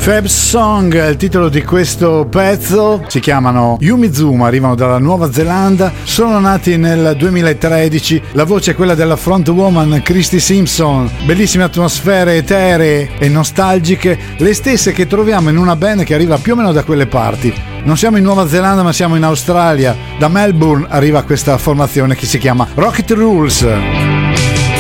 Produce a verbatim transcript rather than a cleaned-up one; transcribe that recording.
Fab Song è il titolo di questo pezzo, si chiamano Yumizuma, arrivano dalla Nuova Zelanda, sono nati nel duemilatredici, la voce è quella della frontwoman Christy Simpson, bellissime atmosfere eteree e nostalgiche, le stesse che troviamo in una band che arriva più o meno da quelle parti. Non siamo in Nuova Zelanda ma siamo in Australia, da Melbourne arriva questa formazione che si chiama Rocket Rules.